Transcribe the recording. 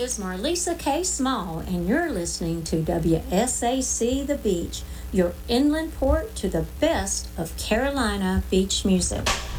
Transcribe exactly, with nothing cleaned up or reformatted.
is Marlisa K. Small, and you're listening to W S A C The Beach, your inland port to the best of Carolina beach music.